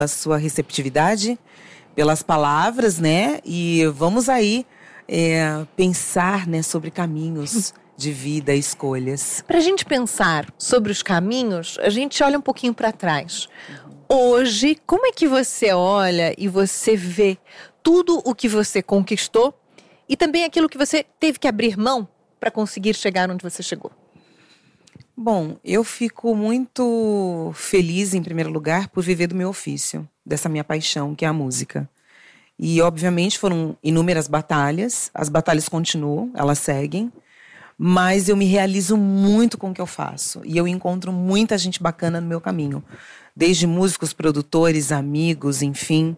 a sua receptividade, pelas palavras, né? E vamos aí pensar, né, sobre caminhos de vida, escolhas. Para a gente pensar sobre os caminhos, a gente olha um pouquinho para trás. Hoje, como é que você olha e você vê tudo o que você conquistou e também aquilo que você teve que abrir mão para conseguir chegar onde você chegou? Bom, eu fico muito feliz, em primeiro lugar, por viver do meu ofício, dessa minha paixão, que é a música. E, obviamente, foram inúmeras batalhas, as batalhas continuam, elas seguem, mas eu me realizo muito com o que eu faço. E eu encontro muita gente bacana no meu caminho, desde músicos, produtores, amigos, enfim.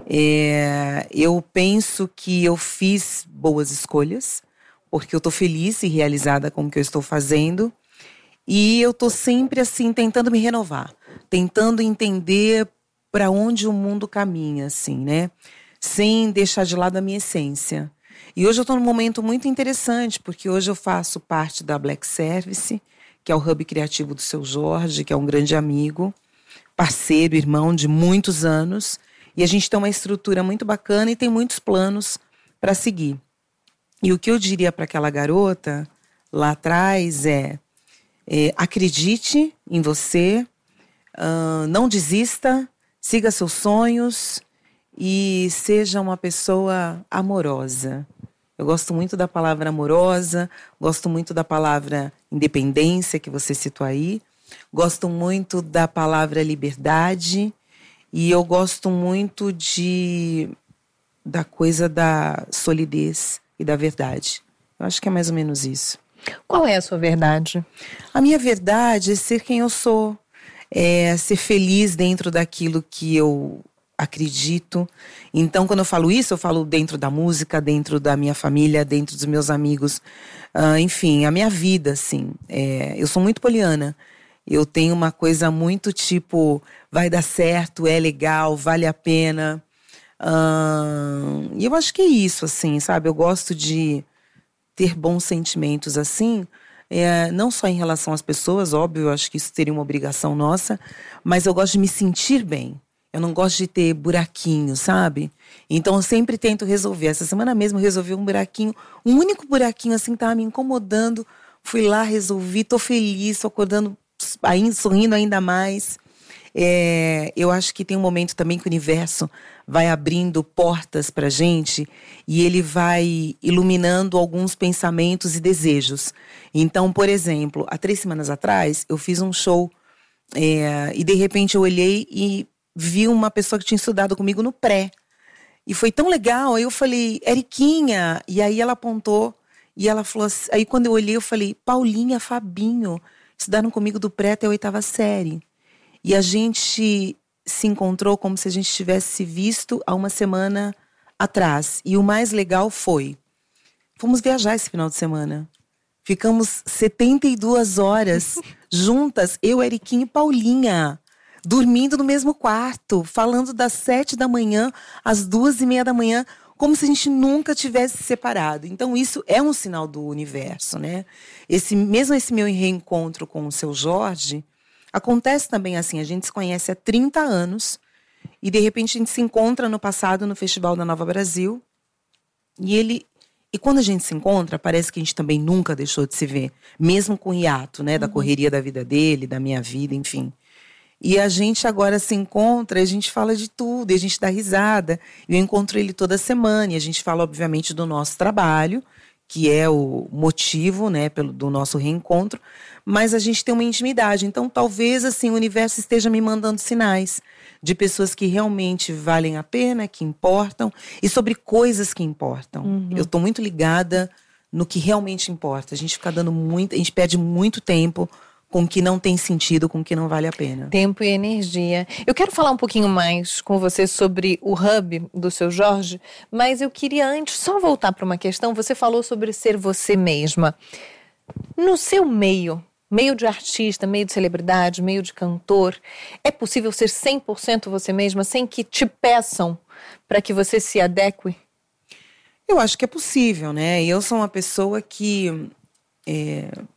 Eu penso que eu fiz boas escolhas, porque eu estou feliz e realizada com o que eu estou fazendo. E eu estou sempre assim, tentando me renovar, tentando entender para onde o mundo caminha, assim, né? Sem deixar de lado a minha essência. E hoje eu estou num momento muito interessante, porque hoje eu faço parte da Black Service, que é o hub criativo do Seu Jorge, que é um grande amigo, parceiro, irmão de muitos anos. E a gente tem uma estrutura muito bacana e tem muitos planos para seguir. E o que eu diria para aquela garota lá atrás acredite em você, não desista, siga seus sonhos e seja uma pessoa amorosa. Eu gosto muito da palavra amorosa, gosto muito da palavra independência que você citou aí, gosto muito da palavra liberdade e eu gosto muito da coisa da solidez e da verdade. Eu acho que é mais ou menos isso. Qual é a sua verdade? A minha verdade é ser quem eu sou, é ser feliz dentro daquilo que eu acredito. Então, quando eu falo isso, eu falo dentro da música, dentro da minha família, dentro dos meus amigos, enfim, a minha vida, assim. Eu sou muito poliana. Eu tenho uma coisa muito tipo, vai dar certo, é legal, vale a pena. E eu acho que é isso, assim, sabe? Eu gosto de ter bons sentimentos assim, não só em relação às pessoas, óbvio, eu acho que isso seria uma obrigação nossa, mas eu gosto de me sentir bem. Eu não gosto de ter buraquinho, sabe? Então eu sempre tento resolver. Essa semana mesmo eu resolvi um buraquinho, um único buraquinho assim, estava me incomodando. Fui lá, resolvi, tô feliz, tô acordando, sorrindo ainda mais. Eu acho que tem um momento também que o universo vai abrindo portas pra gente e ele vai iluminando alguns pensamentos e desejos. Então, por exemplo, há 3 semanas atrás, eu fiz um show e de repente eu olhei e vi uma pessoa que tinha estudado comigo no pré. E foi tão legal, aí eu falei, Eriquinha, e aí ela apontou e ela falou assim, aí quando eu olhei eu falei, Paulinha, Fabinho, estudaram comigo do pré até a 8ª série. E a gente se encontrou como se a gente tivesse se visto há uma semana atrás. E o mais legal fomos viajar esse final de semana. Ficamos 72 horas juntas, eu, Eriquinha e Paulinha, dormindo no mesmo quarto, falando das 7 da manhã às 2:30 da manhã, como se a gente nunca tivesse se separado. Então isso é um sinal do universo, né? Mesmo esse meu reencontro com o Seu Jorge, acontece também assim, a gente se conhece há 30 anos e de repente a gente se encontra no passado no Festival da Nova Brasil e quando a gente se encontra, parece que a gente também nunca deixou de se ver, mesmo com o hiato, né, da correria da vida dele, da minha vida, enfim. E a gente agora se encontra e a gente fala de tudo, e a gente dá risada. Eu encontro ele toda semana e a gente fala, obviamente, do nosso trabalho, que é o motivo, né, do nosso reencontro, mas a gente tem uma intimidade. Então, talvez, assim, o universo esteja me mandando sinais de pessoas que realmente valem a pena, que importam, e sobre coisas que importam. Eu estou muito ligada no que realmente importa. A gente perde muito tempo com o que não tem sentido, com o que não vale a pena. Tempo e energia. Eu quero falar um pouquinho mais com você sobre o hub do Seu Jorge, mas eu queria antes só voltar para uma questão. Você falou sobre ser você mesma. No seu meio de artista, meio de celebridade, meio de cantor, é possível ser 100% você mesma sem que te peçam para que você se adeque? Eu acho que é possível, né? Eu sou uma pessoa que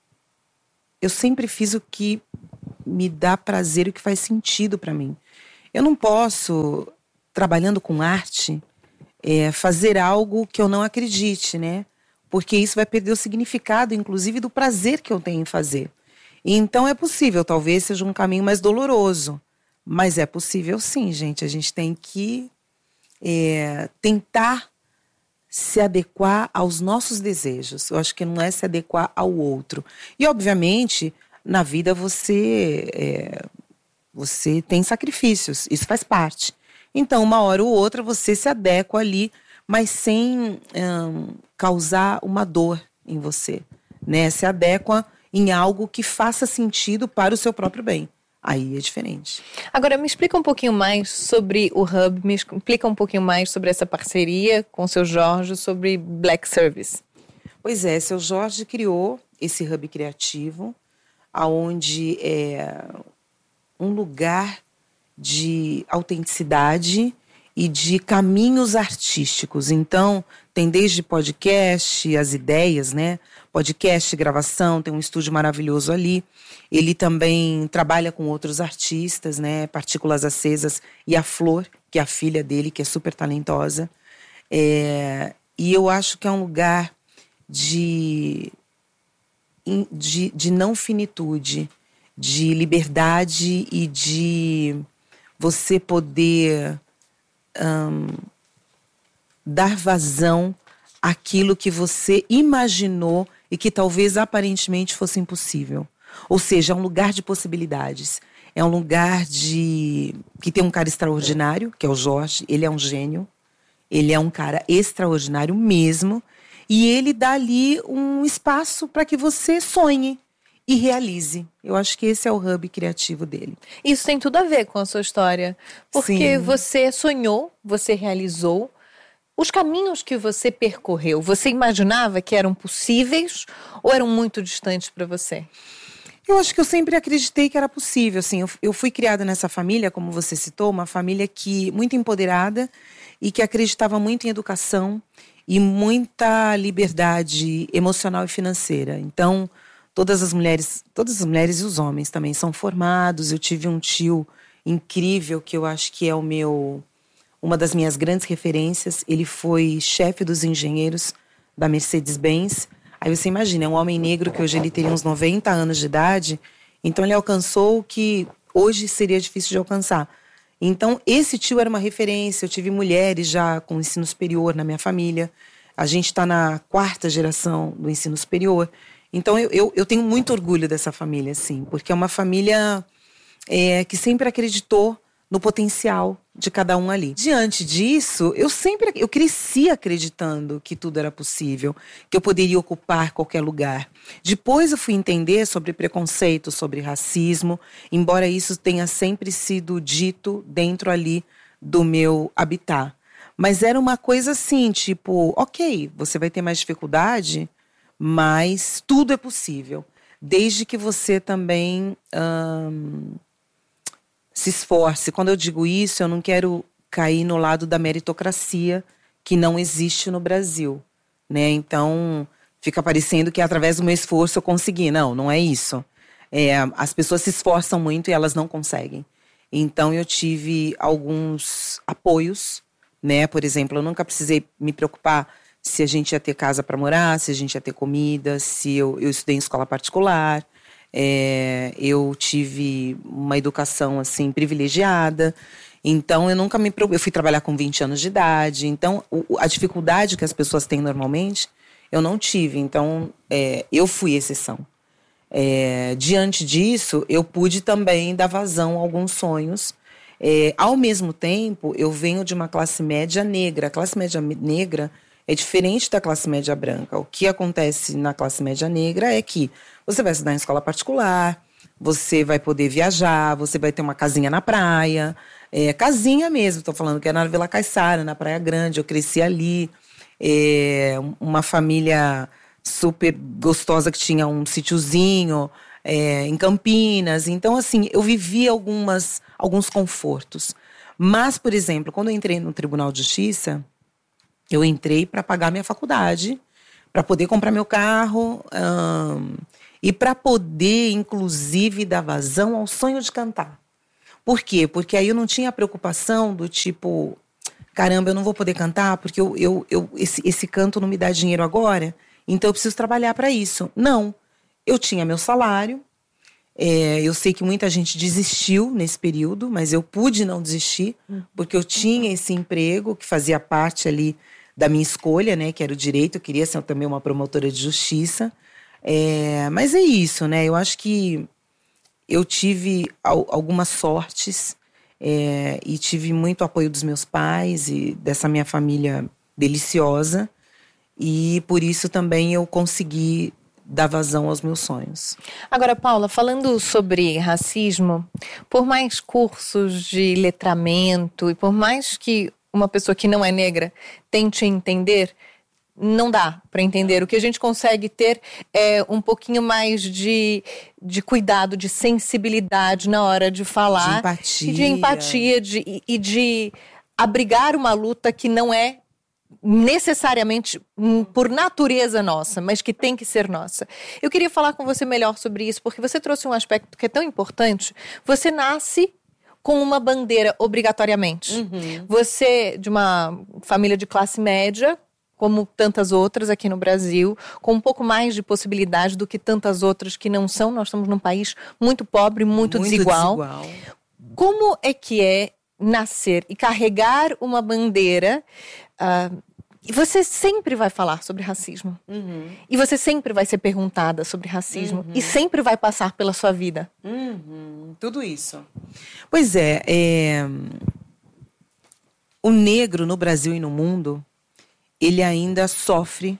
eu sempre fiz o que me dá prazer, o que faz sentido para mim. Eu não posso, trabalhando com arte, fazer algo que eu não acredite, né? Porque isso vai perder o significado, inclusive, do prazer que eu tenho em fazer. Então é possível, talvez seja um caminho mais doloroso, mas é possível sim, gente. A gente tem que tentar se adequar aos nossos desejos. Eu acho que não é se adequar ao outro. E, obviamente, na vida você tem sacrifícios, isso faz parte. Então, uma hora ou outra, você se adequa ali, mas sem causar uma dor em você, né? Se adequa em algo que faça sentido para o seu próprio bem. Aí é diferente. Agora, me explica um pouquinho mais sobre o Hub, me explica um pouquinho mais sobre essa parceria com o seu Jorge, sobre Black Service. Pois é, seu Jorge criou esse Hub criativo, onde é um lugar de autenticidade e de caminhos artísticos. Então, tem desde podcast, as ideias, né? Podcast, gravação, tem um estúdio maravilhoso ali. Ele também trabalha com outros artistas, né? Partículas Acesas e a Flor, que é a filha dele, que é super talentosa. E eu acho que é um lugar de não finitude, de liberdade e de você poder dar vazão àquilo que você imaginou e que talvez aparentemente fosse impossível. Ou seja, é um lugar de possibilidades. É um lugar que tem um cara extraordinário, que é o Jorge. Ele é um gênio. Ele é um cara extraordinário mesmo. E ele dá ali um espaço para que você sonhe e realize. Eu acho que esse é o hub criativo dele. Isso tem tudo a ver com a sua história. Porque Sim. você sonhou, você realizou. Os caminhos que você percorreu, você imaginava que eram possíveis ou eram muito distantes para você? Eu acho que eu sempre acreditei que era possível. Assim, eu fui criada nessa família, como você citou, uma família muito empoderada e que acreditava muito em educação e muita liberdade emocional e financeira. Então, todas as mulheres e os homens também são formados. Eu tive um tio incrível que eu acho que é uma das minhas grandes referências. Ele foi chefe dos engenheiros da Mercedes-Benz. Aí você imagina, é um homem negro que hoje ele teria uns 90 anos de idade. Então ele alcançou o que hoje seria difícil de alcançar. Então esse tio era uma referência. Eu tive mulheres já com ensino superior na minha família. A gente está na 4ª geração do ensino superior. Então eu tenho muito orgulho dessa família, assim, porque é uma família que sempre acreditou no potencial de cada um ali. Diante disso, eu cresci acreditando que tudo era possível, que eu poderia ocupar qualquer lugar. Depois eu fui entender sobre preconceito, sobre racismo, embora isso tenha sempre sido dito dentro ali do meu habitat. Mas era uma coisa assim, tipo, ok, você vai ter mais dificuldade, mas tudo é possível, desde que você também se esforce. Quando eu digo isso, eu não quero cair no lado da meritocracia, que não existe no Brasil, né? Então, fica parecendo que através do meu esforço eu consegui. Não, não é isso. As pessoas se esforçam muito e elas não conseguem. Então, eu tive alguns apoios, né? Por exemplo, eu nunca precisei me preocupar se a gente ia ter casa para morar, se a gente ia ter comida, se eu estudei em escola particular. Eu tive uma educação assim privilegiada, então eu fui trabalhar com 20 anos de idade, então a dificuldade que as pessoas têm normalmente eu não tive, então eu fui exceção. Diante disso, eu pude também dar vazão a alguns sonhos. Ao mesmo tempo, eu venho de uma classe média negra. A classe média negra é diferente da classe média branca. O que acontece na classe média negra é que você vai estudar em escola particular, você vai poder viajar, você vai ter uma casinha na praia, casinha mesmo, estou falando que é na Vila Caiçara, na Praia Grande, eu cresci ali, uma família super gostosa que tinha um sítiozinho em Campinas. Então, assim, eu vivi alguns confortos. Mas, por exemplo, quando eu entrei no Tribunal de Justiça, eu entrei para pagar minha faculdade, para poder comprar meu carro e para poder, inclusive, dar vazão ao sonho de cantar. Por quê? Porque aí eu não tinha a preocupação do tipo, caramba, eu não vou poder cantar porque esse canto não me dá dinheiro agora, então eu preciso trabalhar para isso. Não, eu tinha meu salário, eu sei que muita gente desistiu nesse período, mas eu pude não desistir, porque eu tinha esse emprego que fazia parte ali da minha escolha, né, que era o direito, eu queria ser também uma promotora de justiça. Mas é isso, né, eu acho que eu tive algumas sortes e tive muito apoio dos meus pais e dessa minha família deliciosa. E por isso também eu consegui dar vazão aos meus sonhos. Agora, Paula, falando sobre racismo, por mais cursos de letramento e por mais que uma pessoa que não é negra tente entender, não dá para entender. O que a gente consegue ter é um pouquinho mais de cuidado, de sensibilidade na hora de falar. De empatia. E de abrigar uma luta que não é necessariamente por natureza nossa, mas que tem que ser nossa. Eu queria falar com você melhor sobre isso, porque você trouxe um aspecto que é tão importante. Você nasce com uma bandeira obrigatoriamente. Você, de uma família de classe média, como tantas outras aqui no Brasil, com um pouco mais de possibilidade do que tantas outras que não são. Nós estamos num país muito pobre, muito desigual. Como é que é nascer e carregar uma bandeira? E você sempre vai falar sobre racismo. E você sempre vai ser perguntada sobre racismo. E sempre vai passar pela sua vida. Tudo isso. Pois o negro no Brasil e no mundo, ele ainda sofre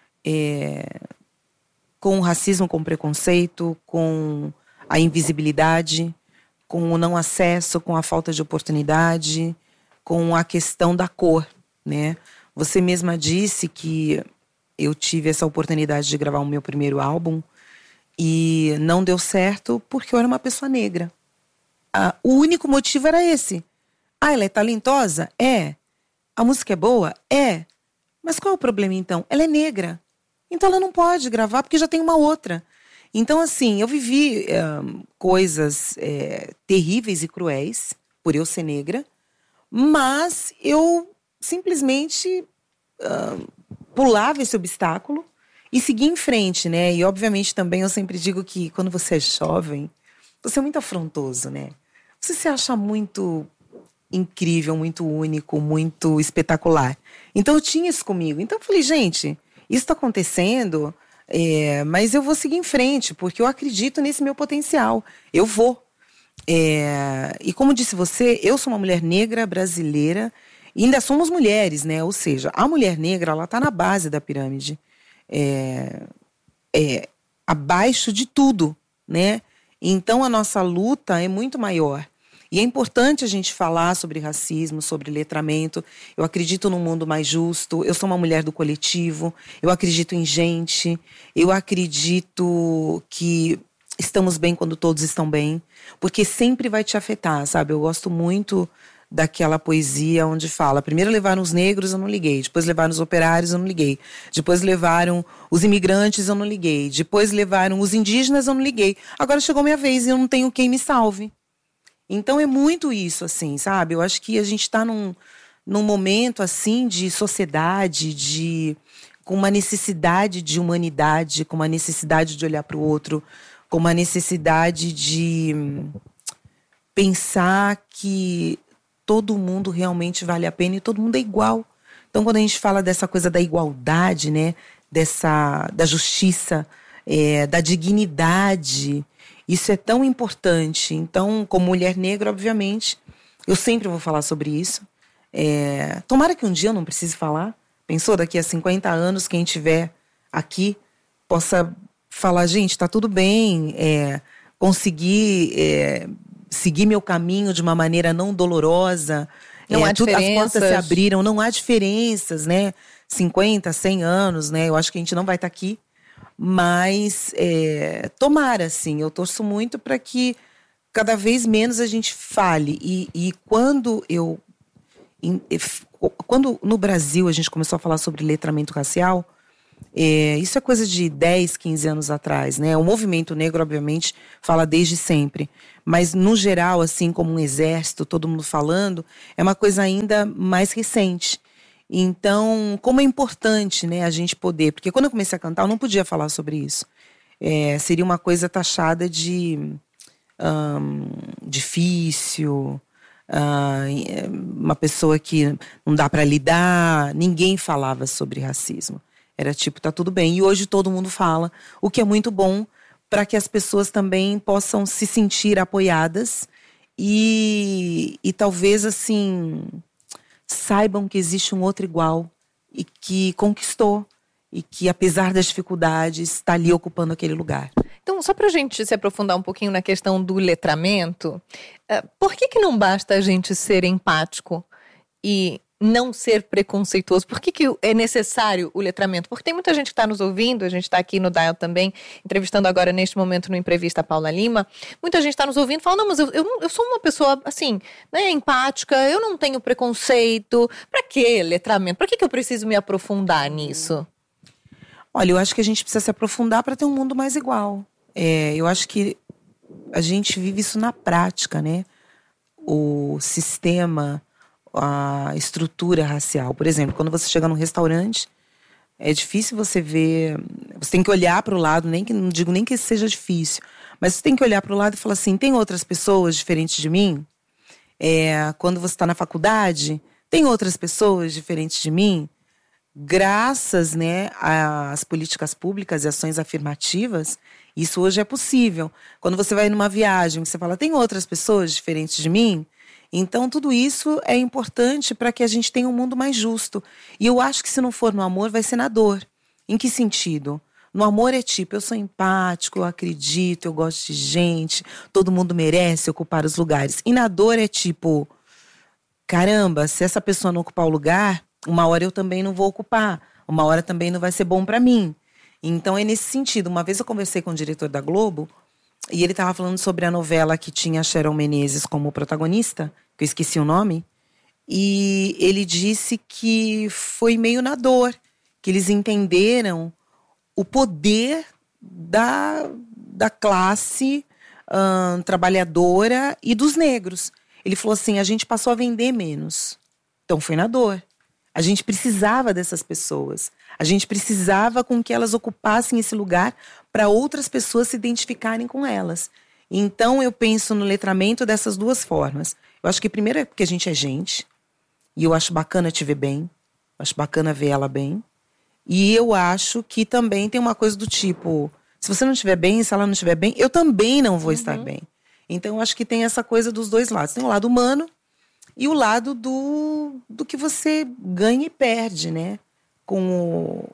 com o racismo, com o preconceito, com a invisibilidade, com o não acesso, com a falta de oportunidade, com a questão da cor, né? Você mesma disse que eu tive essa oportunidade de gravar o meu primeiro álbum e não deu certo porque eu era uma pessoa negra. O único motivo era esse. Ela é talentosa? É. A música é boa? É. Mas qual é o problema, então? Ela é negra. Então ela não pode gravar porque já tem uma outra. Então, assim, eu vivi coisas terríveis e cruéis por eu ser negra, mas eu simplesmente pulava esse obstáculo e seguia em frente, né? E, obviamente, também eu sempre digo que quando você é jovem, você é muito afrontoso, né? Você se acha muito incrível, muito único, muito espetacular. Então eu tinha isso comigo. Então eu falei, gente, isso está acontecendo, mas eu vou seguir em frente, porque eu acredito nesse meu potencial. Eu vou. E como disse você, eu sou uma mulher negra brasileira e ainda somos mulheres, né? Ou seja, a mulher negra, ela está na base da pirâmide. Abaixo de tudo, né? Então a nossa luta é muito maior. E é importante a gente falar sobre racismo, sobre letramento. Eu acredito num mundo mais justo. Eu sou uma mulher do coletivo. Eu acredito em gente. Eu acredito que estamos bem quando todos estão bem. Porque sempre vai te afetar, sabe? Eu gosto muito daquela poesia onde fala: primeiro levaram os negros, eu não liguei. Depois levaram os operários, eu não liguei. Depois levaram os imigrantes, eu não liguei. Depois levaram os indígenas, eu não liguei. Agora chegou minha vez e eu não tenho quem me salve. Então é muito isso, assim, sabe? Eu acho que a gente está num momento, assim, de sociedade, com uma necessidade de humanidade, com uma necessidade de olhar para o outro, com uma necessidade de pensar que todo mundo realmente vale a pena e todo mundo é igual. Então, quando a gente fala dessa coisa da igualdade, né, da justiça, da dignidade, isso é tão importante. Então, como mulher negra, obviamente, eu sempre vou falar sobre isso. Tomara que um dia eu não precise falar. Pensou, daqui a 50 anos, quem estiver aqui possa falar, gente, tá tudo bem, conseguir seguir meu caminho de uma maneira não dolorosa. Não há diferenças. As portas se abriram, não há diferenças, né? 50, 100 anos, né? Eu acho que a gente não vai estar aqui. Mas tomara, assim, eu torço muito para que cada vez menos a gente fale. E quando no Brasil a gente começou a falar sobre letramento racial, Isso é coisa de 10, 15 anos atrás, né? O movimento negro, obviamente, fala desde sempre. Mas, no geral, assim como um exército, todo mundo falando, é uma coisa ainda mais recente. Então, como é importante, né, a gente poder... Porque quando eu comecei a cantar, eu não podia falar sobre isso. Seria uma coisa taxada de difícil, uma pessoa que não dá para lidar. Ninguém falava sobre racismo. Era tipo, tá tudo bem. E hoje todo mundo fala, o que é muito bom para que as pessoas também possam se sentir apoiadas e talvez, assim, saibam que existe um outro igual e que conquistou e que, apesar das dificuldades, está ali ocupando aquele lugar. Então, só para a gente se aprofundar um pouquinho na questão do letramento, por que não basta a gente ser empático e não ser preconceituoso? Por que é necessário o letramento? Porque tem muita gente que está nos ouvindo, a gente está aqui no Dial também, entrevistando agora neste momento no Imprevista a Paula Lima. Muita gente está nos ouvindo e fala, não, mas eu sou uma pessoa assim, né, empática, eu não tenho preconceito. Para que letramento? Para que eu preciso me aprofundar nisso? Olha, eu acho que a gente precisa se aprofundar para ter um mundo mais igual. Eu acho que a gente vive isso na prática, né? O sistema, a estrutura racial. Por exemplo, quando você chega num restaurante, é difícil você ver... Você tem que olhar para o lado, não digo nem que seja difícil, mas você tem que olhar para o lado e falar assim, tem outras pessoas diferentes de mim? Quando você está na faculdade, tem outras pessoas diferentes de mim? Graças, né, às políticas públicas e ações afirmativas, isso hoje é possível. Quando você vai numa viagem, você fala, tem outras pessoas diferentes de mim? Então, tudo isso é importante para que a gente tenha um mundo mais justo. E eu acho que se não for no amor, vai ser na dor. Em que sentido? No amor é tipo, eu sou empático, eu acredito, eu gosto de gente, todo mundo merece ocupar os lugares. E na dor é tipo, caramba, se essa pessoa não ocupar o lugar, uma hora eu também não vou ocupar, uma hora também não vai ser bom para mim. Então é nesse sentido. Uma vez eu conversei com o diretor da Globo e ele estava falando sobre a novela que tinha a Sharon Menezes como protagonista, que eu esqueci o nome, e ele disse que foi meio na dor, que eles entenderam o poder da classe trabalhadora e dos negros. Ele falou assim, a gente passou a vender menos. Então foi na dor. A gente precisava dessas pessoas. A gente precisava com que elas ocupassem esse lugar para outras pessoas se identificarem com elas. Então eu penso no letramento dessas duas formas. Eu acho que primeiro é porque a gente é gente. E eu acho bacana te ver bem. Acho bacana ver ela bem. E eu acho que também tem uma coisa do tipo, se você não estiver bem, se ela não estiver bem, eu também não vou estar bem. Então eu acho que tem essa coisa dos dois lados. Tem o lado humano e o lado do que você ganha e perde, né? Com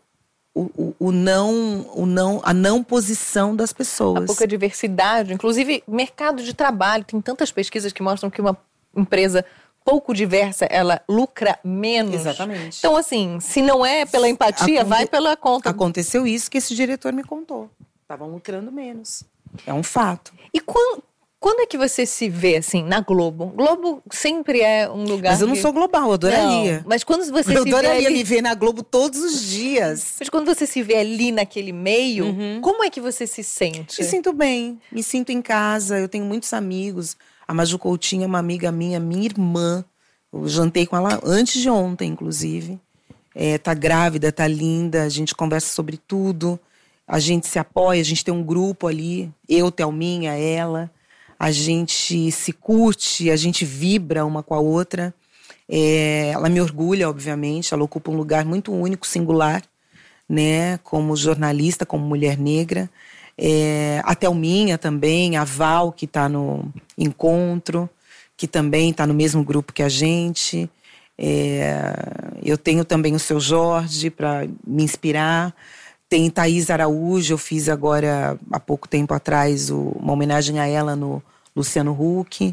a não posição das pessoas. A pouca diversidade, inclusive mercado de trabalho. Tem tantas pesquisas que mostram que uma empresa pouco diversa, ela lucra menos. Exatamente. Então, assim, se não é pela empatia, vai pela conta. Aconteceu isso que esse diretor me contou. Estavam lucrando menos. É um fato. E quando é que você se vê, assim, na Globo? Globo sempre é um lugar... Mas eu não sou global, eu adoraria. Não, mas quando você se vê... Eu adoraria me ver na Globo todos os dias. Mas quando você se vê ali naquele meio, como é que você se sente? Me sinto bem, me sinto em casa, eu tenho muitos amigos. A Maju Coutinho é uma amiga minha irmã. Eu jantei com ela antes de ontem, inclusive. Tá grávida, tá linda, a gente conversa sobre tudo. A gente se apoia, a gente tem um grupo ali. Eu, Thelminha, ela. A gente se curte, a gente vibra uma com a outra. Ela me orgulha, obviamente. Ela ocupa um lugar muito único, singular, né? Como jornalista, como mulher negra. A Thelminha também, a Val, que está no Encontro, que também está no mesmo grupo que a gente. Eu tenho também o Seu Jorge para me inspirar. Tem Thaís Araújo, eu fiz agora, há pouco tempo atrás, uma homenagem a ela no Luciano Huck.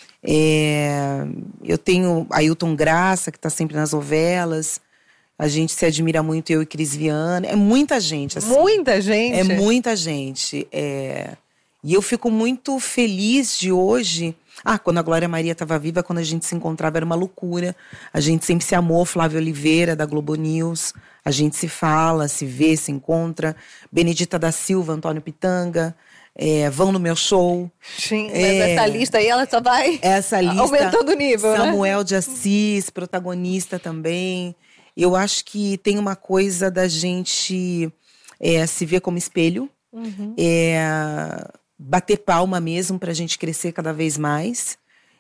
Eu tenho Ailton Graça, que está sempre nas novelas. A gente se admira muito, eu e Cris Viana. É muita gente, assim. Muita gente? É muita gente. E eu fico muito feliz de hoje Quando a Glória Maria estava viva, quando a gente se encontrava era uma loucura. A gente sempre se amou, Flávia Oliveira, da Globo News. A gente se fala, se vê, se encontra. Benedita da Silva, Antônio Pitanga. Vão no meu show. Sim, mas essa lista aí, ela só vai aumentando o nível, Samuel né? de Assis, protagonista também. Eu acho que tem uma coisa da gente se ver como espelho. Uhum. Bater palma mesmo pra gente crescer cada vez mais.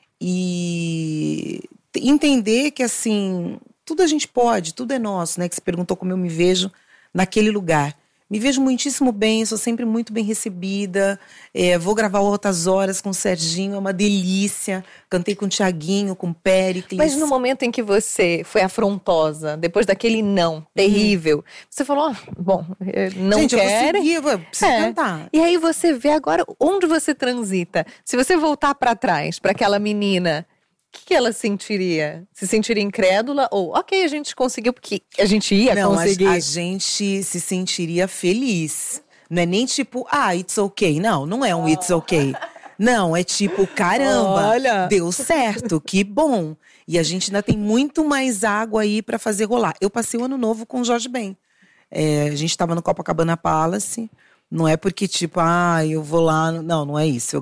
E entender que, assim, tudo a gente pode, tudo é nosso, né? Que você perguntou como eu me vejo naquele lugar. Me vejo muitíssimo bem, sou sempre muito bem recebida. Vou gravar Altas Horas com o Serginho, é uma delícia. Cantei com o Thiaguinho, com o Péricles. Mas no momento em que você foi afrontosa, depois daquele não terrível, você falou, bom, não gente, quero. Eu preciso cantar. E aí você vê agora onde você transita. Se você voltar para trás, para aquela menina, o que ela sentiria? Se sentiria incrédula ou, ok, a gente conseguiu, porque a gente ia conseguir? A gente se sentiria feliz. Não é nem tipo, it's okay. Não é um it's okay. Não, é tipo, caramba, olha, deu certo, que bom. E a gente ainda tem muito mais água aí pra fazer rolar. Eu passei o ano novo com o Jorge Ben. A gente tava no Copacabana Palace. Não é porque, tipo, eu vou lá. Não é isso.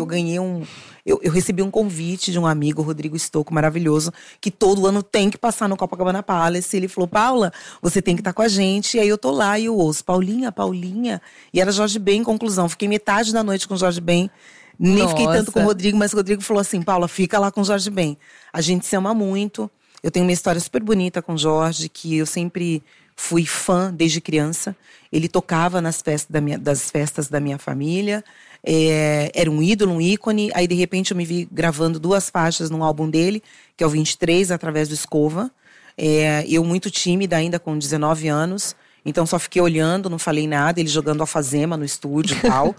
Eu recebi um convite de um amigo, Rodrigo Stocco, maravilhoso, que todo ano tem que passar no Copacabana Palace. Ele falou, Paula, você tem que estar com a gente. E aí eu tô lá e eu ouço, Paulinha. E era Jorge Ben, conclusão. Fiquei metade da noite com o Jorge Ben. Nem fiquei tanto com o Rodrigo, mas o Rodrigo falou assim, Paula, fica lá com o Jorge Ben. A gente se ama muito. Eu tenho uma história super bonita com o Jorge, que eu sempre fui fã desde criança. Ele tocava nas das festas da minha família. Era um ídolo, um ícone. Aí, de repente, eu me vi gravando 2 faixas num álbum dele, que é o 23, através do Escova. Eu muito tímida ainda, com 19 anos. Então, só fiquei olhando, não falei nada. Ele jogando alfazema no estúdio e tal.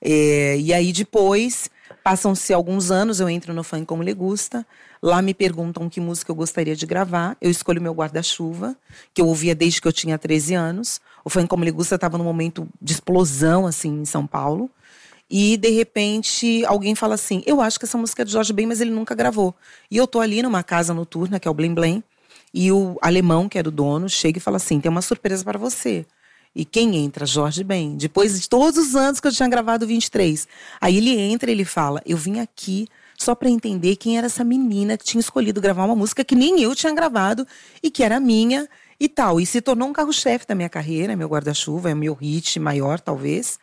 E aí, depois, passam-se alguns anos, eu entro no Funk Como Lhe Gusta. Lá me perguntam que música eu gostaria de gravar. Eu escolho Meu Guarda-Chuva, que eu ouvia desde que eu tinha 13 anos. O Funk Como Lhe Gusta estava num momento de explosão, assim, em São Paulo. E, de repente, alguém fala assim, eu acho que essa música é de Jorge Ben, mas ele nunca gravou. E eu tô ali numa casa noturna, que é o Blém Blém, e o alemão, que era o dono, chega e fala assim, tem uma surpresa para você. E quem entra? Jorge Ben. Depois de todos os anos que eu tinha gravado 23. Aí ele entra e ele fala, eu vim aqui só para entender quem era essa menina que tinha escolhido gravar uma música que nem eu tinha gravado e que era minha e tal. E se tornou um carro-chefe da minha carreira, Meu Guarda-Chuva, é o meu hit maior, talvez.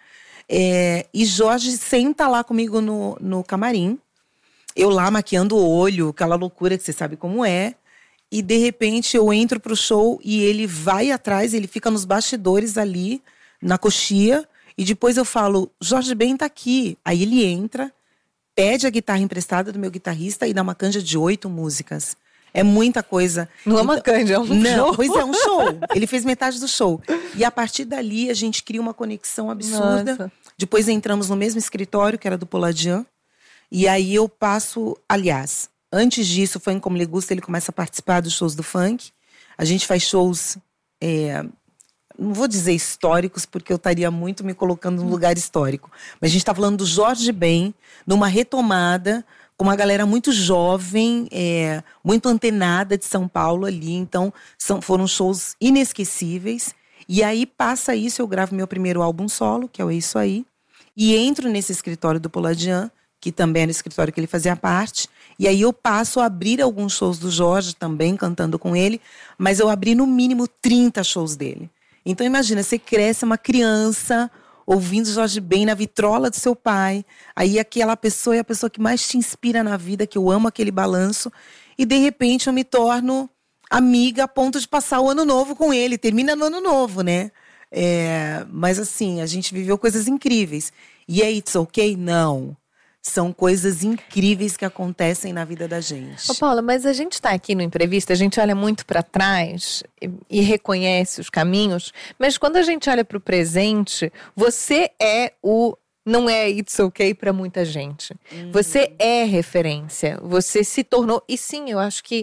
E Jorge senta lá comigo no camarim. Eu lá maquiando o olho, aquela loucura que você sabe como é. E de repente eu entro pro show e ele vai atrás, ele fica nos bastidores ali, na coxia. E depois eu falo, Jorge Ben tá aqui. Aí ele entra, pede a guitarra emprestada do meu guitarrista e dá uma canja de 8 músicas. É muita coisa. Não é uma canja, é um show. Pois é, um show. Ele fez metade do show. E a partir dali a gente cria uma conexão absurda. Nossa. Depois entramos no mesmo escritório, que era do Poladian. E aí eu passo, aliás, antes disso, o Funk Como Lhe Gusta, ele começa a participar dos shows do funk. A gente faz shows, não vou dizer históricos, porque eu estaria muito me colocando num lugar histórico. Mas a gente está falando do Jorge Ben, numa retomada, com uma galera muito jovem, muito antenada de São Paulo ali. Então, foram shows inesquecíveis. E aí, passa isso, eu gravo meu primeiro álbum solo, que é o É Isso Aí. E entro nesse escritório do Poladian, que também era o escritório que ele fazia parte. E aí eu passo a abrir alguns shows do Jorge também, cantando com ele. Mas eu abri no mínimo 30 shows dele. Então imagina, você cresce uma criança ouvindo Jorge Ben na vitrola do seu pai. Aí aquela pessoa é a pessoa que mais te inspira na vida, que eu amo aquele balanço. E de repente eu me torno amiga a ponto de passar o ano novo com ele. Termina no ano novo, né? Mas assim, a gente viveu coisas incríveis. E é It's Okay? Não. São coisas incríveis que acontecem na vida da gente. Ô Paula, mas a gente está aqui no Entrevista, a gente olha muito para trás e reconhece os caminhos, mas quando a gente olha para o presente, você não é It's Okay para muita gente. Você é referência, você se tornou, e sim, eu acho que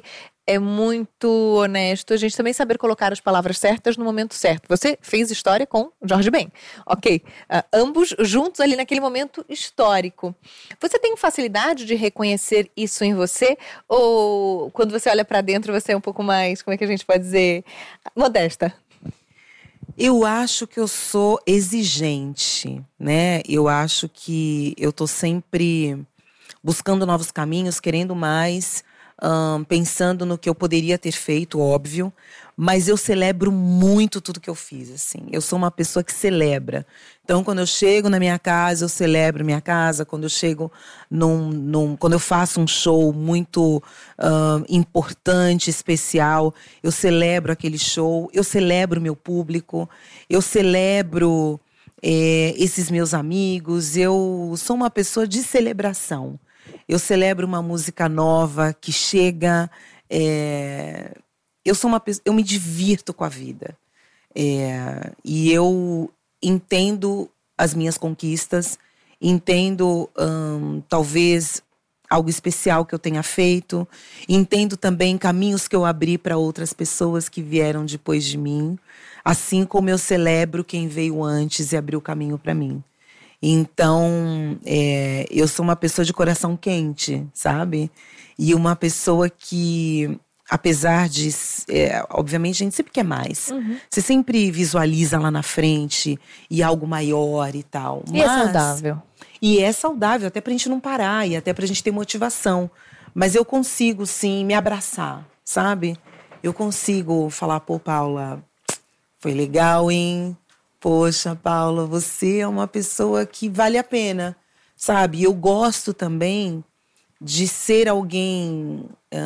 é muito honesto a gente também saber colocar as palavras certas no momento certo. Você fez história com Jorge Ben, ok. Ambos juntos ali naquele momento histórico. Você tem facilidade de reconhecer isso em você? Ou quando você olha pra dentro você é um pouco mais, como é que a gente pode dizer, modesta? Eu acho que eu sou exigente, né? Eu acho que eu tô sempre buscando novos caminhos, querendo mais, pensando no que eu poderia ter feito, óbvio. Mas eu celebro muito tudo que eu fiz, assim. Eu sou uma pessoa que celebra. Então, quando eu chego na minha casa, eu celebro minha casa. Quando eu chego quando eu faço um show muito importante, especial, eu celebro aquele show. Eu celebro meu público. Eu celebro esses meus amigos. Eu sou uma pessoa de celebração. Eu celebro uma música nova que chega. Eu sou uma pessoa, eu me divirto com a vida. E eu entendo as minhas conquistas, entendo talvez algo especial que eu tenha feito, entendo também caminhos que eu abri para outras pessoas que vieram depois de mim, assim como eu celebro quem veio antes e abriu o caminho para mim. Então, eu sou uma pessoa de coração quente, sabe? E uma pessoa que, apesar de, obviamente, a gente sempre quer mais. Uhum. Você sempre visualiza lá na frente e algo maior e tal. E é saudável. E é saudável, até pra gente não parar e até pra gente ter motivação. Mas eu consigo, sim, me abraçar, sabe? Eu consigo falar, pô, Paula, foi legal, hein? Poxa, Paula, você é uma pessoa que vale a pena, sabe? Eu gosto também de ser alguém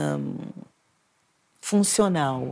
funcional.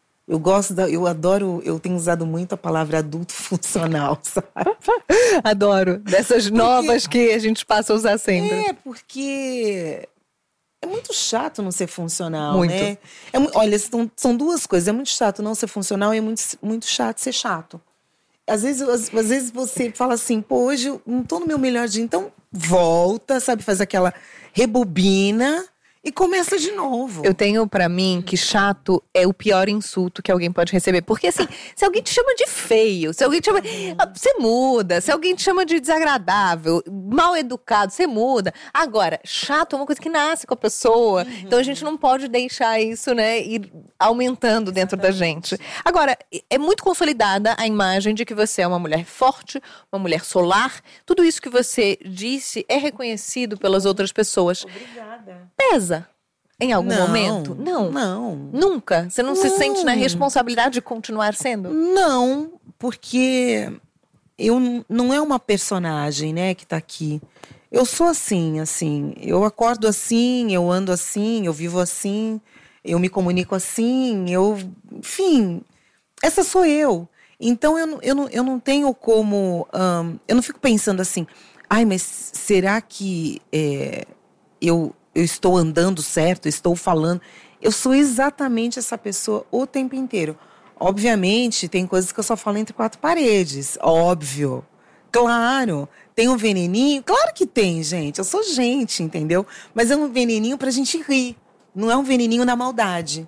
Eu adoro, eu tenho usado muito a palavra adulto funcional, sabe? Adoro. Dessas novas que a gente passa a usar sempre. Porque é muito chato não ser funcional, muito. Né? Olha, são duas coisas. É muito chato não ser funcional e é muito chato ser chato. Às vezes você fala assim, pô, hoje eu não tô no meu melhor dia, então volta, sabe? Faz aquela rebobina e começa de novo. Eu tenho pra mim que chato é o pior insulto que alguém pode receber. Porque assim, se alguém te chama de feio, se alguém te chama... Você muda. Se alguém te chama de desagradável, mal educado, você muda. Agora, chato é uma coisa que nasce com a pessoa. Uhum. Então a gente não pode deixar isso, né, ir aumentando dentro da gente. Agora, é muito consolidada a imagem de que você é uma mulher forte, uma mulher solar. Tudo isso que você disse é reconhecido pelas outras pessoas. Obrigada. Pesa em algum momento? Não. Nunca? Você não se sente na responsabilidade de continuar sendo? Não, porque não é uma personagem, né, que tá aqui. Eu sou assim. Eu acordo assim, eu ando assim, eu vivo assim, eu me comunico assim, enfim, essa sou eu. Então eu não tenho como, eu não fico pensando assim, ai, mas será que eu estou andando certo, estou falando. Eu sou exatamente essa pessoa o tempo inteiro. Obviamente, tem coisas que eu só falo entre quatro paredes. Óbvio. Claro. Tem um veneninho? Claro que tem, gente. Eu sou gente, entendeu? Mas é um veneninho pra gente rir. Não é um veneninho na maldade.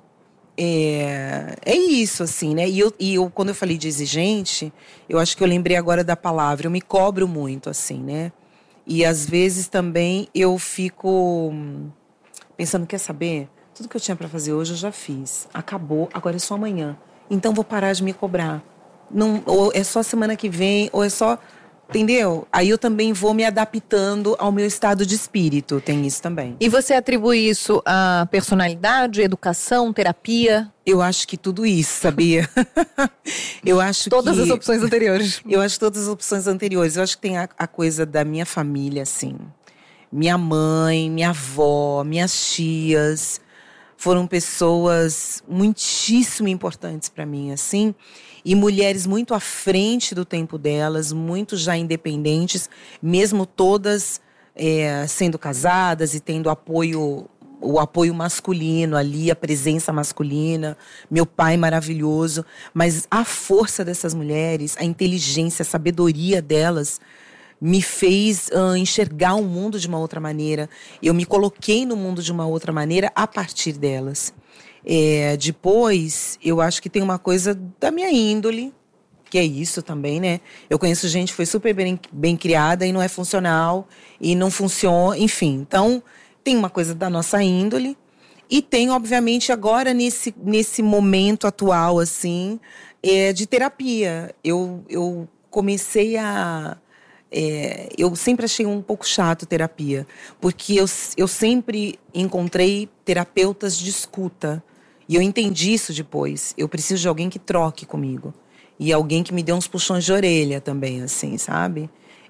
É isso, assim, né? E eu, quando eu falei de exigente, eu acho que eu lembrei agora da palavra. Eu me cobro muito, assim, né? E às vezes também eu fico pensando, quer saber? Tudo que eu tinha para fazer hoje eu já fiz. Acabou, agora é só amanhã. Então vou parar de me cobrar. Não, ou é só semana que vem, ou é só... Entendeu? Aí eu também vou me adaptando ao meu estado de espírito. Tem isso também. E você atribui isso à personalidade, educação, terapia? Eu acho que tudo isso, sabia? Eu acho todas as opções anteriores. Eu acho todas as opções anteriores. Eu acho que tem a coisa da minha família, assim. Minha mãe, minha avó, minhas tias foram pessoas muitíssimo importantes para mim, assim. E mulheres muito à frente do tempo delas, muito já independentes, mesmo todas sendo casadas e tendo o apoio masculino ali, a presença masculina, meu pai maravilhoso. Mas a força dessas mulheres, a inteligência, a sabedoria delas me fez enxergar o mundo de uma outra maneira. Eu me coloquei no mundo de uma outra maneira a partir delas. Depois, eu acho que tem uma coisa da minha índole, que é isso também, né? Eu conheço gente que foi super bem criada e não é funcional, e não funciona, enfim. Então, tem uma coisa da nossa índole. E tem, obviamente, agora, nesse momento atual, assim, de terapia. Eu comecei a... eu sempre achei um pouco chato terapia, porque eu sempre encontrei terapeutas de escuta. E eu entendi isso depois. Eu preciso de alguém que troque comigo. E alguém que me dê uns puxões de orelha também, assim, sabe?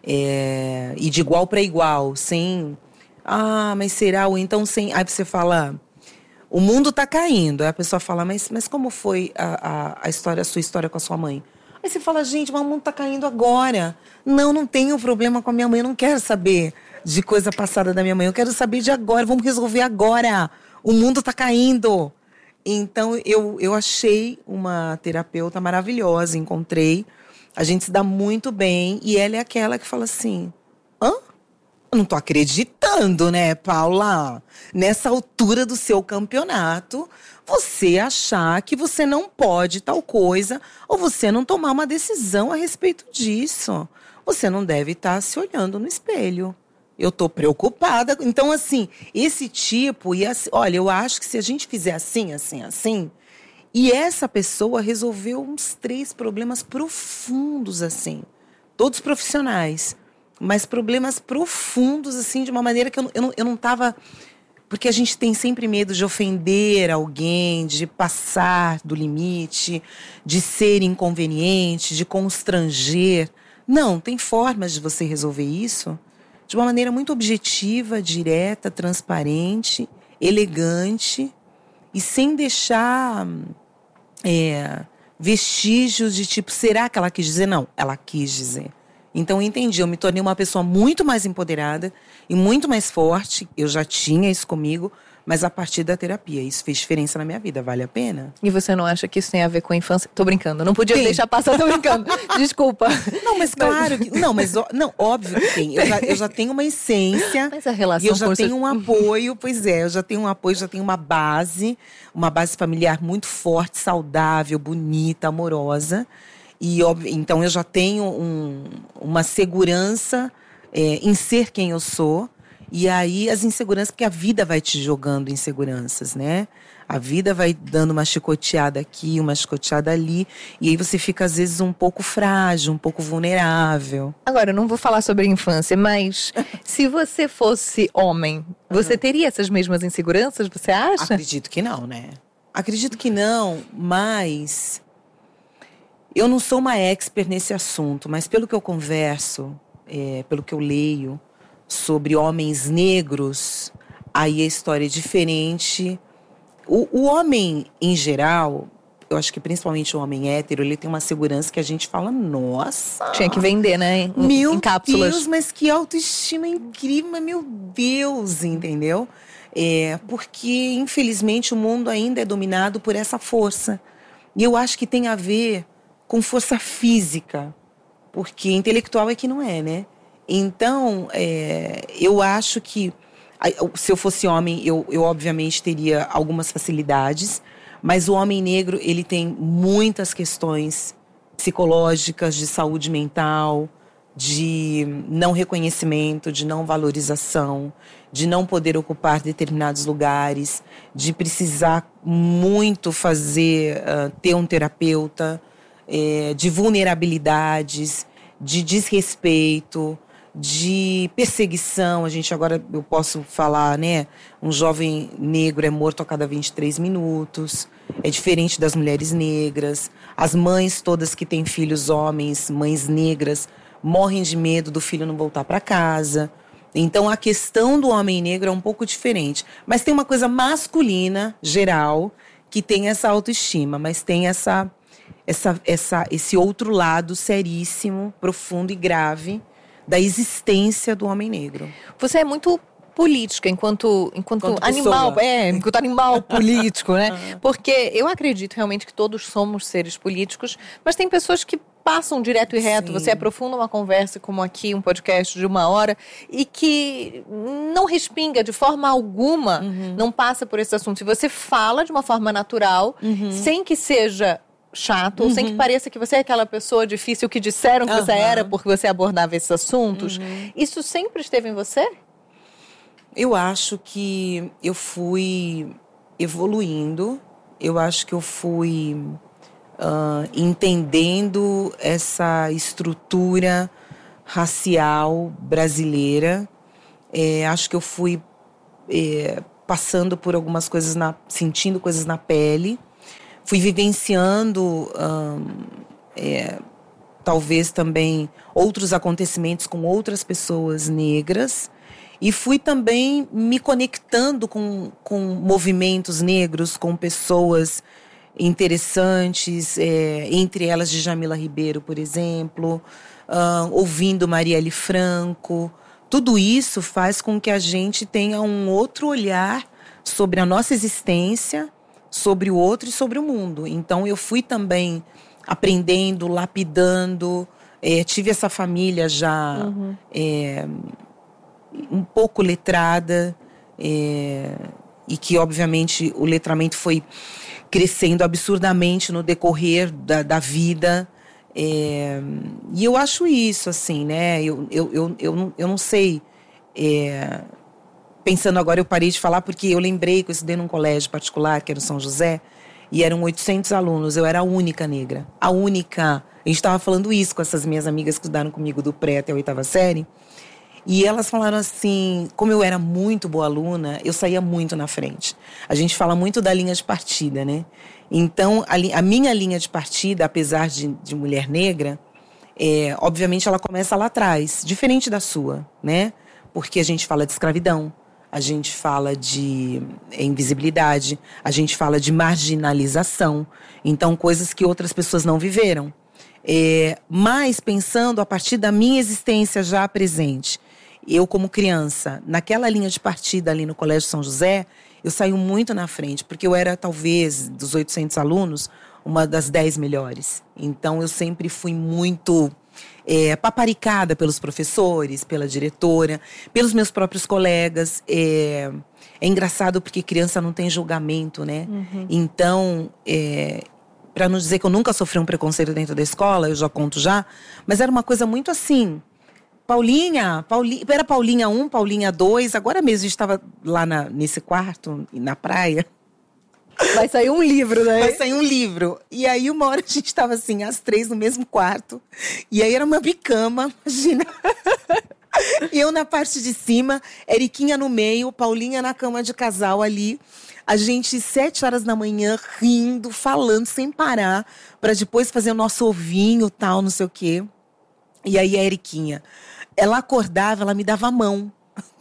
E de igual para igual, sem... Ah, mas será? Ou então sem... Aí você fala... O mundo tá caindo. Aí a pessoa fala, mas como foi a sua história com a sua mãe? Aí você fala, gente, mas o mundo tá caindo agora. Não tenho problema com a minha mãe. Eu não quero saber de coisa passada da minha mãe. Eu quero saber de agora. Vamos resolver agora. O mundo tá caindo. Então, eu achei uma terapeuta maravilhosa. Encontrei. A gente se dá muito bem. E ela é aquela que fala assim... Hã? Eu não tô acreditando, né, Paula? Nessa altura do seu campeonato, você achar que você não pode tal coisa ou você não tomar uma decisão a respeito disso. Você não deve estar se olhando no espelho. Eu tô preocupada. Então, assim, esse tipo... olha, eu acho que se a gente fizer assim... E essa pessoa resolveu uns 3 problemas profundos, assim. Todos profissionais. Mas problemas profundos, assim, de uma maneira que eu não estava... Porque a gente tem sempre medo de ofender alguém, de passar do limite, de ser inconveniente, de constranger. Não, tem formas de você resolver isso de uma maneira muito objetiva, direta, transparente, elegante e sem deixar vestígios de tipo, será que ela quis dizer? Não, ela quis dizer. Então eu entendi, eu me tornei uma pessoa muito mais empoderada e muito mais forte. Eu já tinha isso comigo, mas a partir da terapia. Isso fez diferença na minha vida, vale a pena? E você não acha que isso tem a ver com a infância? Tô brincando, não podia deixar passar, tô brincando. Desculpa. Não, mas claro que... Não, óbvio que tem. Eu já tenho uma essência. Mas a relação e eu já tenho um apoio, pois é. Eu já tenho um apoio, já tenho uma base familiar muito forte, saudável, bonita, amorosa. Então, eu já tenho uma segurança em ser quem eu sou. E aí, as inseguranças, porque a vida vai te jogando inseguranças, né? A vida vai dando uma chicoteada aqui, uma chicoteada ali. E aí, você fica, às vezes, um pouco frágil, um pouco vulnerável. Agora, eu não vou falar sobre a infância, mas se você fosse homem, você teria essas mesmas inseguranças, você acha? Acredito que não, né? Acredito que não, mas... Eu não sou uma expert nesse assunto, mas pelo que eu converso, pelo que eu leio sobre homens negros, aí a história é diferente. O homem, em geral, eu acho que principalmente o homem hétero, ele tem uma segurança que a gente fala, nossa... Tinha que vender, né? Em cápsulas. Meu Deus, mas que autoestima incrível, meu Deus, entendeu? Porque, infelizmente, o mundo ainda é dominado por essa força. E eu acho que tem a ver... com força física, porque intelectual é que não é, né? Então, eu acho que, se eu fosse homem, eu obviamente teria algumas facilidades, mas o homem negro, ele tem muitas questões psicológicas, de saúde mental, de não reconhecimento, de não valorização, de não poder ocupar determinados lugares, de precisar muito ter um terapeuta, de vulnerabilidades, de desrespeito, de perseguição. Eu posso falar, né? Um jovem negro é morto a cada 23 minutos. É diferente das mulheres negras. As mães todas que têm filhos homens, mães negras, morrem de medo do filho não voltar para casa. Então, a questão do homem negro é um pouco diferente. Mas tem uma coisa masculina, geral, que tem essa autoestima, mas tem esse outro lado seríssimo, profundo e grave da existência do homem negro. Você é muito política enquanto animal, enquanto animal político, né? Porque eu acredito realmente que todos somos seres políticos, mas tem pessoas que passam direto e reto, Sim. você aprofunda uma conversa como aqui, um podcast de 1 hora, e que não respinga de forma alguma, não passa por esse assunto. E você fala de uma forma natural, sem que seja chato, ou sem que pareça que você é aquela pessoa difícil que disseram que você era porque você abordava esses assuntos. Isso sempre esteve em você? Eu acho que eu fui evoluindo, eu acho que eu fui entendendo essa estrutura racial brasileira. Acho que eu fui passando por algumas coisas, sentindo coisas na pele. Fui vivenciando, talvez também, outros acontecimentos com outras pessoas negras. E fui também me conectando com movimentos negros, com pessoas interessantes, entre elas Djamila Ribeiro, por exemplo, ouvindo Marielle Franco. Tudo isso faz com que a gente tenha um outro olhar sobre a nossa existência, sobre o outro e sobre o mundo. Então eu fui também aprendendo, lapidando, tive essa família já um pouco letrada, e que obviamente o letramento foi crescendo absurdamente no decorrer da vida. E eu acho isso, assim, né? Eu não sei. Pensando agora, eu parei de falar porque eu lembrei que eu estudei num colégio particular, que era o São José, e eram 800 alunos. Eu era a única negra. A única. A gente estava falando isso com essas minhas amigas que estudaram comigo do pré até a 8ª série. E elas falaram assim, como eu era muito boa aluna, eu saía muito na frente. A gente fala muito da linha de partida, né? Então, a minha linha de partida, apesar de mulher negra, obviamente ela começa lá atrás, diferente da sua, né? Porque a gente fala de escravidão, a gente fala de invisibilidade, a gente fala de marginalização. Então, coisas que outras pessoas não viveram. Mas pensando a partir da minha existência já presente, eu como criança, naquela linha de partida ali no Colégio São José, eu saí muito na frente, porque eu era talvez, dos 800 alunos, uma das 10 melhores. Então eu sempre fui muito paparicada pelos professores, pela diretora, pelos meus próprios colegas. É engraçado porque criança não tem julgamento, né? Então, para não dizer que eu nunca sofri um preconceito dentro da escola, eu já conto já, mas era uma coisa muito assim, Paulinha, era Paulinha 1, Paulinha 2, agora mesmo a gente estava lá nesse quarto, na praia. Vai sair um livro, né? Vai sair um livro. E aí uma hora a gente estava assim, as 3 no mesmo quarto, e aí era uma bicama, imagina. E eu na parte de cima, Eriquinha no meio, Paulinha na cama de casal ali. A gente, 7 horas da manhã, rindo, falando sem parar, para depois fazer o nosso ovinho, tal, não sei o quê. E aí a Eriquinha, ela acordava, ela me dava a mão.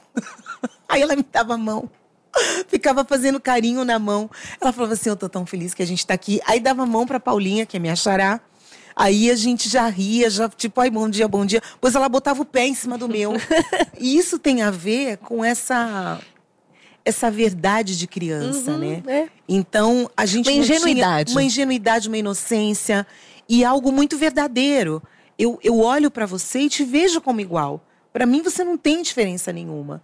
Aí ela me dava a mão. Ficava fazendo carinho na mão. Ela falava assim, eu tô tão feliz que a gente tá aqui. Aí dava a mão pra Paulinha, que é minha xará. Aí a gente já ria, já tipo, ai, bom dia, bom dia. Pois ela botava o pé em cima do meu. E isso tem a ver com essa verdade de criança, né? Então, a gente uma ingenuidade. Uma ingenuidade, uma inocência e algo muito verdadeiro. Eu olho para você e te vejo como igual. Para mim, você não tem diferença nenhuma.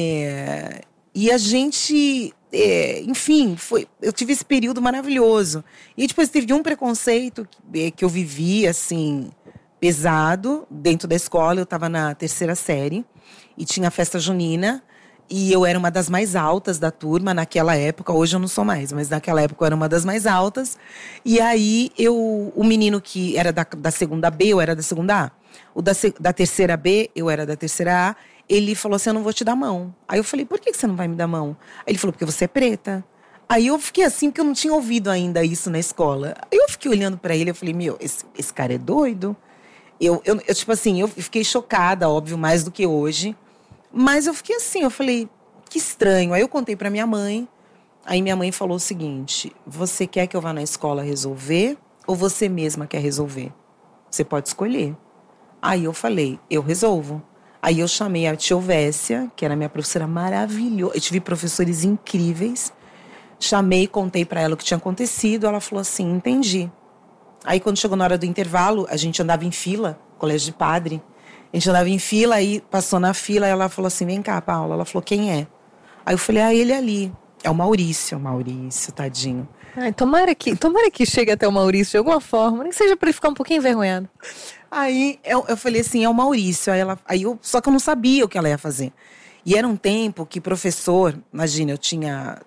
E a gente, enfim, eu tive esse período maravilhoso. E depois teve um preconceito que eu vivi, assim, pesado, dentro da escola. Eu estava na 3ª série e tinha a festa junina. E eu era uma das mais altas da turma naquela época. Hoje eu não sou mais, mas naquela época eu era uma das mais altas. E aí, o menino que era da 2ª B, eu era da 2ª A. O da 3ª B, eu era da 3ª A. Ele falou assim, eu não vou te dar mão. Aí eu falei, por que você não vai me dar mão? Aí ele falou, porque você é preta. Aí eu fiquei assim, porque eu não tinha ouvido ainda isso na escola. Aí eu fiquei olhando pra ele, eu falei, esse cara é doido? Eu tipo assim, eu fiquei chocada, óbvio, mais do que hoje. Mas eu fiquei assim, eu falei, que estranho. Aí eu contei pra minha mãe. Aí minha mãe falou o seguinte, você quer que eu vá na escola resolver ou você mesma quer resolver? Você pode escolher. Aí eu falei, eu resolvo. Aí eu chamei a tia Ovécia, que era minha professora maravilhosa. Eu tive professores incríveis. Chamei, contei pra ela o que tinha acontecido. Ela falou assim, entendi. Aí quando chegou na hora do intervalo, a gente andava em fila, colégio de padre. A gente andava em fila, aí passou na fila, ela falou assim, vem cá, Paula. Ela falou, quem é? Aí eu falei, ele ali. É o Maurício, tadinho. Ai, tomara que chegue até o Maurício de alguma forma, nem seja para ele ficar um pouquinho envergonhado. Aí eu falei assim, é o Maurício. Só que eu não sabia o que ela ia fazer. E era um tempo que professor, imagina, eu tinha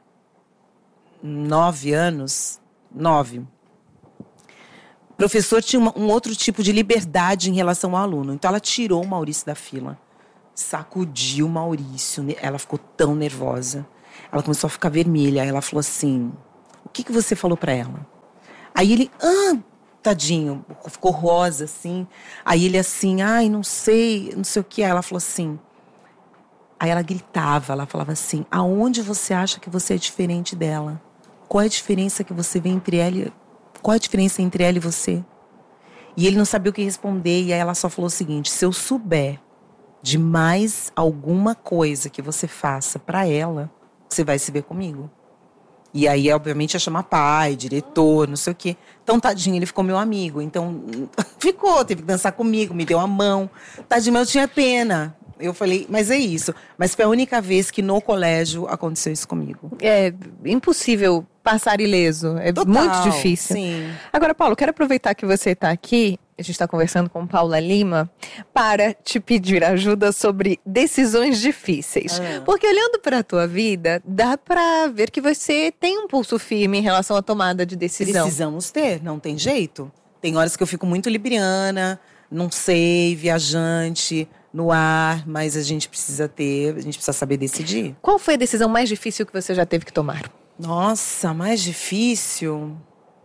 9 anos, 9. Professor tinha um outro tipo de liberdade em relação ao aluno. Então ela tirou o Maurício da fila, sacudiu o Maurício. Ela ficou tão nervosa. Ela começou a ficar vermelha. Aí ela falou assim, o que você falou pra ela? Aí ele, tadinho, ficou rosa, assim. Aí ele assim, não sei o que. Aí ela falou assim, aí ela gritava, ela falava assim, aonde você acha que você é diferente dela? Qual é a diferença que você vê entre ela? Qual é a diferença entre ela e você? E ele não sabia o que responder, e aí ela só falou o seguinte, se eu souber de mais alguma coisa que você faça pra ela, você vai se ver comigo. E aí, obviamente, ia chamar pai, diretor, não sei o quê. Então, tadinho, ele ficou meu amigo. Então, teve que dançar comigo, me deu a mão. Tadinho, mas eu tinha pena. Eu falei, mas é isso. Mas foi a única vez que no colégio aconteceu isso comigo. É impossível passar ileso. É Total, muito difícil. Sim. Agora, Paulo, quero aproveitar que você está aqui. A gente está conversando com Paula Lima para te pedir ajuda sobre decisões difíceis. Porque olhando para a tua vida, dá para ver que você tem um pulso firme em relação à tomada de decisão. Precisamos ter, não tem jeito. Tem horas que eu fico muito libriana, não sei, viajante, no ar, mas a gente precisa saber decidir. Qual foi a decisão mais difícil que você já teve que tomar? Nossa, mais difícil?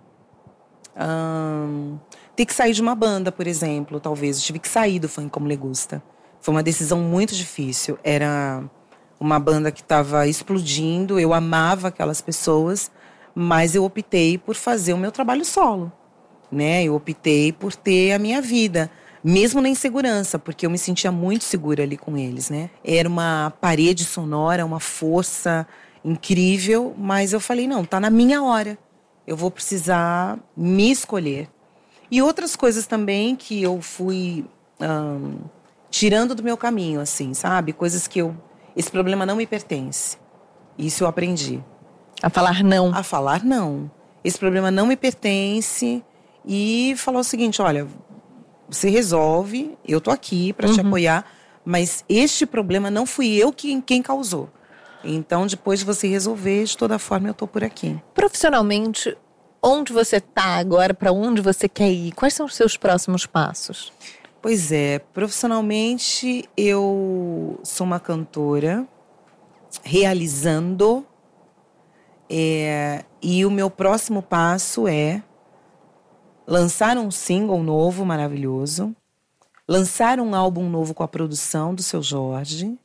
Ter que sair de uma banda, por exemplo, talvez. Eu tive que sair do Funk Como Lhe Gusta. Foi uma decisão muito difícil. Era uma banda que estava explodindo, eu amava aquelas pessoas, mas eu optei por fazer o meu trabalho solo, né? Eu optei por ter a minha vida, mesmo na insegurança, porque eu me sentia muito segura ali com eles, né? Era uma parede sonora, uma força incrível, mas eu falei, não, tá na minha hora. Eu vou precisar me escolher. E outras coisas também que eu fui tirando do meu caminho, assim, sabe? Coisas que esse problema não me pertence. Isso eu aprendi. A falar não. A falar não. Esse problema não me pertence. E falar o seguinte, olha, você resolve, eu tô aqui para te apoiar, mas este problema não fui eu quem causou. Então, depois de você resolver, de toda forma, eu tô por aqui. Profissionalmente, onde você tá agora? Para onde você quer ir? Quais são os seus próximos passos? Pois é, profissionalmente, eu sou uma cantora realizando. E o meu próximo passo é lançar um single novo, maravilhoso. Lançar um álbum novo com a produção do Seu Jorge.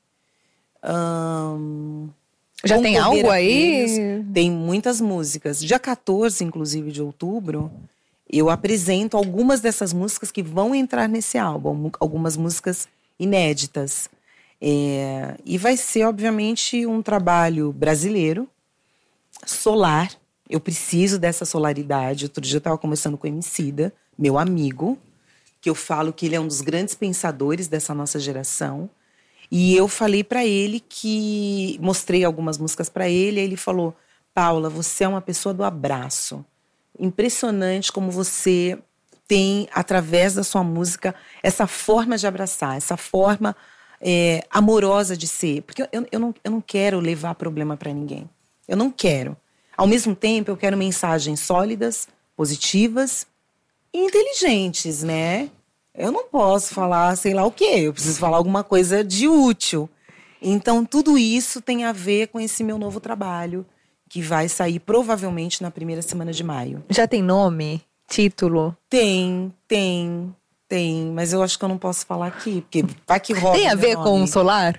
Já tem algo aí? Tem muitas músicas. Dia 14, inclusive, de outubro, eu apresento algumas dessas músicas que vão entrar nesse álbum. Algumas músicas inéditas. E vai ser, obviamente, um trabalho brasileiro, solar. Eu preciso dessa solaridade. Outro dia eu estava conversando com o Emicida, meu amigo, que eu falo que ele é um dos grandes pensadores dessa nossa geração. E eu falei para ele que... Mostrei algumas músicas para ele, e ele falou, Paula, você é uma pessoa do abraço. Impressionante como você tem, através da sua música, essa forma de abraçar, essa forma amorosa de ser. Porque eu não quero levar problema para ninguém. Eu não quero. Ao mesmo tempo, eu quero mensagens sólidas, positivas e inteligentes, né? Eu não posso falar sei lá o quê. Eu preciso falar alguma coisa de útil. Então, tudo isso tem a ver com esse meu novo trabalho, que vai sair provavelmente na primeira semana de maio. Já tem nome? Título? Tem. Mas eu acho que eu não posso falar aqui, porque vai que rouba. Tem a ver com o solar?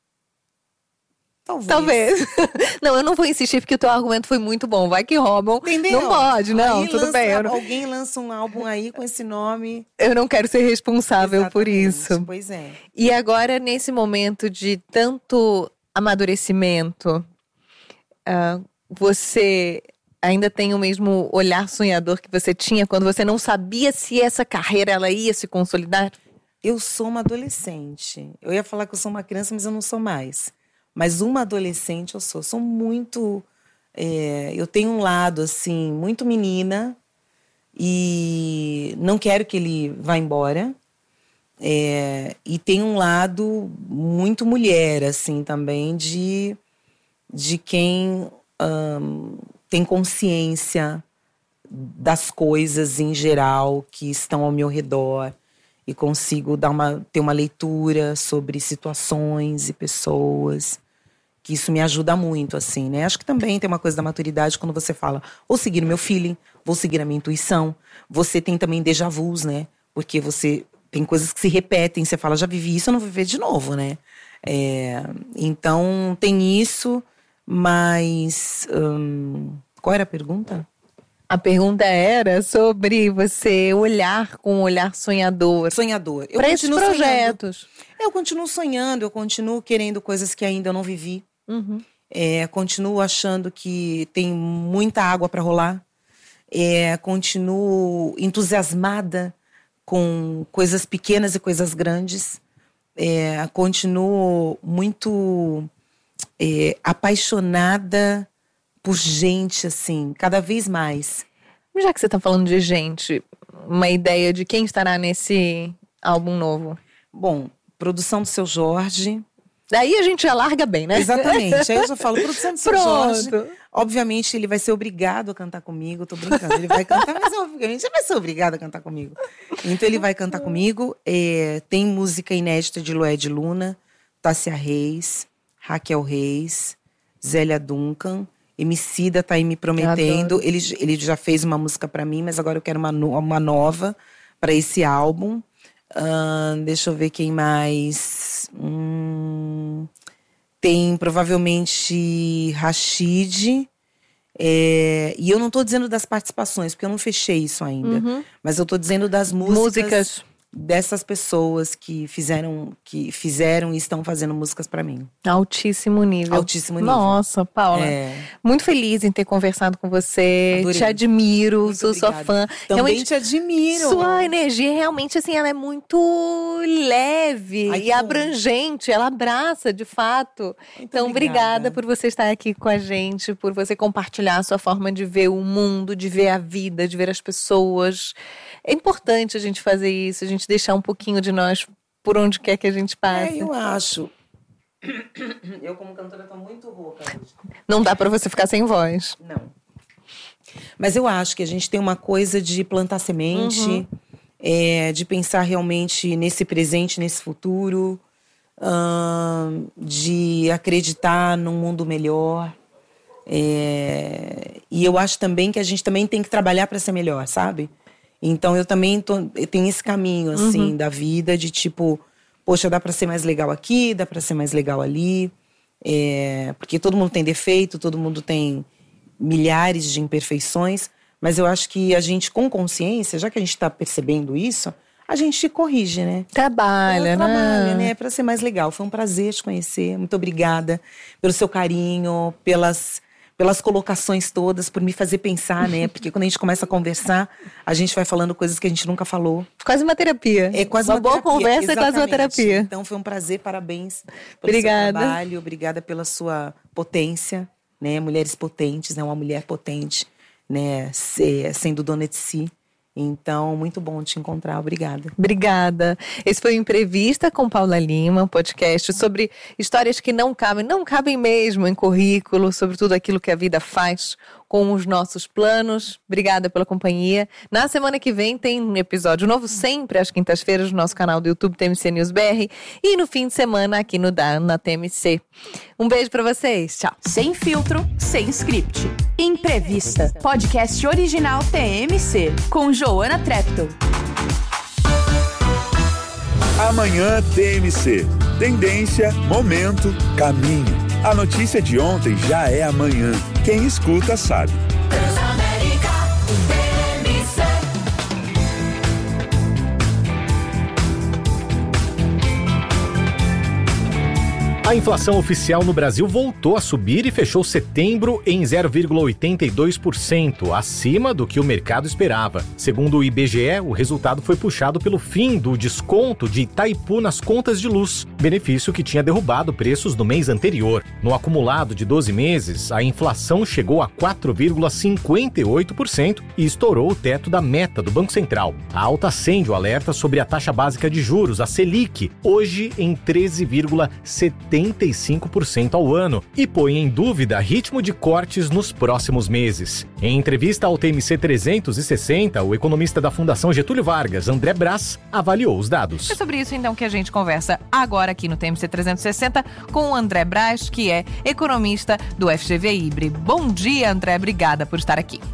Talvez. Não, eu não vou insistir porque o teu argumento foi muito bom. Vai que roubam. Entendeu? Não pode, não, tudo bem. Alguém lança um álbum aí com esse nome. Eu não quero ser responsável por isso. Pois é. E agora, nesse momento de tanto amadurecimento, você ainda tem o mesmo olhar sonhador que você tinha quando você não sabia se essa carreira ela ia se consolidar? Eu sou uma adolescente. Eu ia falar que eu sou uma criança, mas eu não sou mais. Mas uma adolescente eu sou. Sou muito... eu tenho um lado, assim, muito menina e não quero que ele vá embora. E tem um lado muito mulher, assim, também, de quem tem consciência das coisas em geral que estão ao meu redor e consigo ter uma leitura sobre situações e pessoas, que isso me ajuda muito, assim, né? Acho que também tem uma coisa da maturidade quando você fala, vou seguir o meu feeling, vou seguir a minha intuição. Você tem também déjà vus, né? Porque você tem coisas que se repetem, você fala, já vivi isso, eu não vou viver de novo, né? Então, tem isso, mas... qual era a pergunta? A pergunta era sobre você olhar com um olhar sonhador. Sonhador. Para esses projetos. Eu continuo sonhando, eu continuo querendo coisas que ainda eu não vivi. Uhum. Continuo achando que tem muita água para rolar. Continuo entusiasmada com coisas pequenas e coisas grandes. Continuo muito apaixonada por gente, assim, cada vez mais. Já que você está falando de gente, uma ideia de quem estará nesse álbum novo? Bom, produção do Seu Jorge. Daí a gente já larga bem, né? Exatamente. Aí eu já falo, produção do Seu Pronto. Jorge. Obviamente ele vai ser obrigado a cantar comigo. Tô brincando, ele vai cantar, mas obviamente ele vai ser obrigado a cantar comigo. Então ele vai cantar comigo. Tem música inédita de Lued Luna, Tássia Reis, Raquel Reis, Zélia Duncan. Emicida tá aí me prometendo. Ele já fez uma música pra mim, mas agora eu quero uma nova pra esse álbum. Deixa eu ver quem mais. Tem provavelmente Rashid. E eu não tô dizendo das participações, porque eu não fechei isso ainda. Uhum. Mas eu tô dizendo das músicas dessas pessoas que fizeram e estão fazendo músicas pra mim. Altíssimo nível. Altíssimo nível. Nossa, Paula. Muito feliz em ter conversado com você. Adorei. Te admiro, Muito sou obrigada. Sua fã. Também realmente, te admiro. Sua energia realmente, assim, ela é muito leve e abrangente. Ela abraça, de fato. Muito então, obrigada por você estar aqui com a gente, por você compartilhar a sua forma de ver o mundo, de ver a vida, de ver as pessoas. É importante a gente fazer isso, a gente deixar um pouquinho de nós por onde quer que a gente passe. Eu acho. Eu, como cantora, tô muito rouca hoje. Não dá pra você ficar sem voz. Não. Mas eu acho que a gente tem uma coisa de plantar semente, de pensar realmente nesse presente, nesse futuro, de acreditar num mundo melhor. E eu acho também que a gente também tem que trabalhar para ser melhor, sabe? Então eu também tenho esse caminho, assim, da vida, de tipo, poxa, dá para ser mais legal aqui, dá para ser mais legal ali. Porque todo mundo tem defeito, todo mundo tem milhares de imperfeições, mas eu acho que a gente, com consciência, já que a gente está percebendo isso, a gente corrige, né? Trabalha, né? Para ser mais legal. Foi um prazer te conhecer. Muito obrigada pelo seu carinho, pelas colocações todas, por me fazer pensar, né? Porque quando a gente começa a conversar, a gente vai falando coisas que a gente nunca falou. Quase uma terapia. É quase uma uma boa terapia. Conversa. Exatamente. É quase uma terapia. Então foi um prazer, parabéns pelo Obrigada. seu trabalho, obrigada pela sua potência, né? Mulheres potentes, né? Uma mulher potente, né? Sendo dona de si. Então, muito bom te encontrar. Obrigada. Obrigada. Esse foi o Entrevista com Paula Lima, um podcast sobre histórias que não cabem mesmo em currículo, sobre tudo aquilo que a vida faz com os nossos planos. Obrigada pela companhia. Na semana que vem tem um episódio novo, sempre às quintas-feiras, no nosso canal do YouTube TMC News BR, e no fim de semana aqui no na TMC. Um beijo pra vocês. Tchau. Sem filtro, sem script. Entrevista. Podcast original TMC, com Joana Treptow. Amanhã TMC. Tendência, momento, caminho. A notícia de ontem já é amanhã. Quem escuta sabe. A inflação oficial no Brasil voltou a subir e fechou setembro em 0,82%, acima do que o mercado esperava. Segundo o IBGE, o resultado foi puxado pelo fim do desconto de Itaipu nas contas de luz, benefício que tinha derrubado preços no mês anterior. No acumulado de 12 meses, a inflação chegou a 4,58% e estourou o teto da meta do Banco Central. A alta acende o alerta sobre a taxa básica de juros, a Selic, hoje em 13,75% ao ano, e põe em dúvida ritmo de cortes nos próximos meses. Em entrevista ao TMC 360, o economista da Fundação Getúlio Vargas, André Brás, avaliou os dados. É sobre isso, então, que a gente conversa agora aqui no TMC 360 com o André Brás, que é economista do FGV Ibre. Bom dia, André. Obrigada por estar aqui.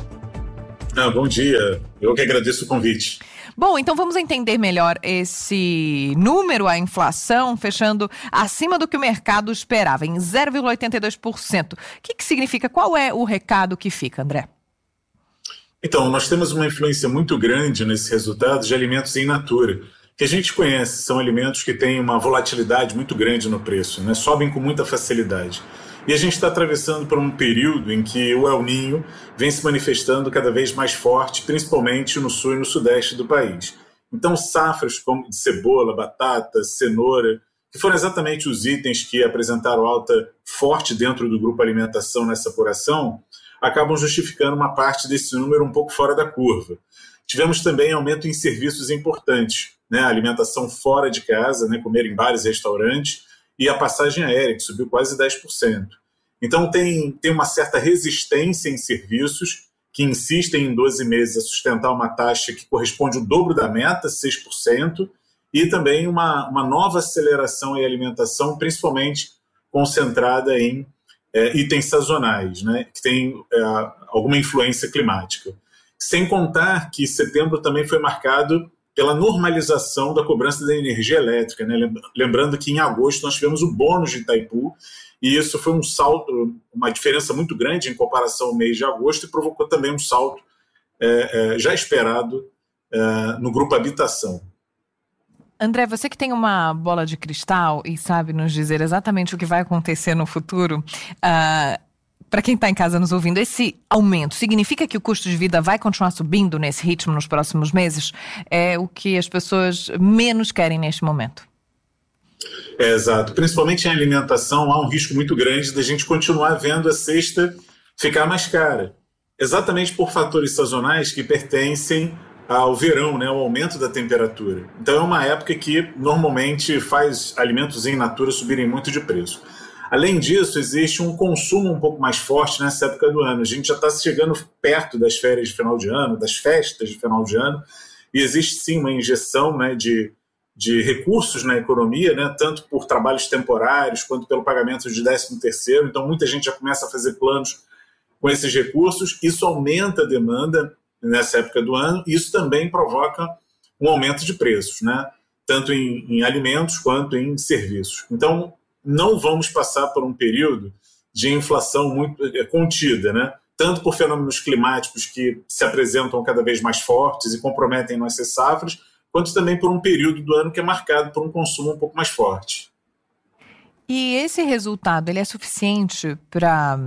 Bom dia. Eu que agradeço o convite. Bom, então vamos entender melhor esse número, a inflação, fechando acima do que o mercado esperava, em 0,82%. O que significa? Qual é o recado que fica, André? Então, nós temos uma influência muito grande nesse resultado de alimentos in natura, que a gente conhece, são alimentos que têm uma volatilidade muito grande no preço, né? Sobem com muita facilidade. E a gente está atravessando por um período em que o El Niño vem se manifestando cada vez mais forte, principalmente no sul e no sudeste do país. Então, safras como de cebola, batata, cenoura, que foram exatamente os itens que apresentaram alta forte dentro do grupo alimentação nessa apuração, acabam justificando uma parte desse número um pouco fora da curva. Tivemos também aumento em serviços importantes, né? A alimentação fora de casa, né? Comer em bares e restaurantes, e a passagem aérea, que subiu quase 10%. Então tem uma certa resistência em serviços que insistem em 12 meses a sustentar uma taxa que corresponde ao dobro da meta, 6%, e também uma nova aceleração em alimentação, principalmente concentrada em itens sazonais, né, que tem alguma influência climática. Sem contar que setembro também foi marcado pela normalização da cobrança da energia elétrica, né? Lembrando que em agosto nós tivemos o bônus de Itaipu, e isso foi um salto, uma diferença muito grande em comparação ao mês de agosto, e provocou também um salto já esperado no grupo habitação. André, você que tem uma bola de cristal e sabe nos dizer exatamente o que vai acontecer no futuro, para quem está em casa nos ouvindo, esse aumento significa que o custo de vida vai continuar subindo nesse ritmo nos próximos meses? É o que as pessoas menos querem neste momento. Exato. Principalmente em alimentação, há um risco muito grande da gente continuar vendo a cesta ficar mais cara. Exatamente por fatores sazonais que pertencem ao verão, né, ao aumento da temperatura. Então é uma época que normalmente faz alimentos in natura subirem muito de preço. Além disso, existe um consumo um pouco mais forte nessa época do ano. A gente já está chegando perto das férias de final de ano, das festas de final de ano, e existe sim uma injeção, né, de recursos na economia, né, tanto por trabalhos temporários quanto pelo pagamento de 13º. Então muita gente já começa a fazer planos com esses recursos. Isso aumenta a demanda nessa época do ano, e isso também provoca um aumento de preços, né, tanto em alimentos quanto em serviços. Então, não vamos passar por um período de inflação muito contida, né? Tanto por fenômenos climáticos que se apresentam cada vez mais fortes e comprometem nossas safras, quanto também por um período do ano que é marcado por um consumo um pouco mais forte. E esse resultado, ele é suficiente para